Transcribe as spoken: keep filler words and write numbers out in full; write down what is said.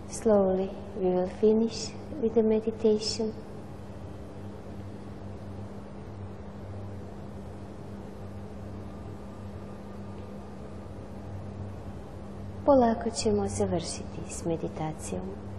Slowly we will finish with the meditation. Polako ćemo završiti s meditacijom.